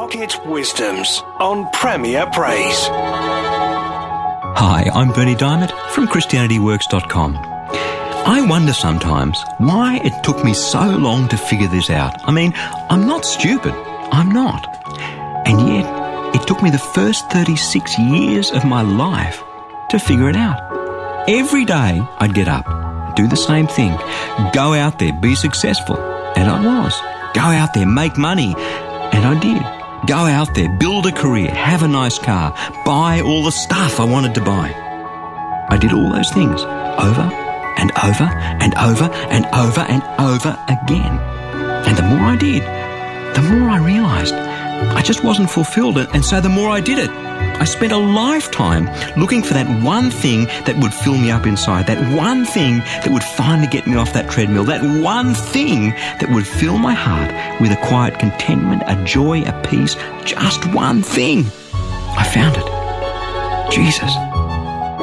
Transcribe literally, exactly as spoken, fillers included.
Pocket Wisdoms on Premier Praise. Hi, I'm Bernie Diamond from Christianity Works dot com. I wonder sometimes why it took me so long to figure this out. I mean, I'm not stupid. I'm not. And yet, it took me the first thirty-six years of my life to figure it out. Every day I'd get up, do the same thing, go out there, be successful. And I was. Go out there, make money. And I did. Go out there, build a career, have a nice car, buy all the stuff I wanted to buy. I did all those things over and over and over and over and over again. And the more I did, the more I realised I just wasn't fulfilled. And so the more I did it, I spent a lifetime looking for that one thing that would fill me up inside, that one thing that would finally get me off that treadmill, that one thing that would fill my heart with a quiet contentment, a joy, a peace, just one thing. I found it. Jesus.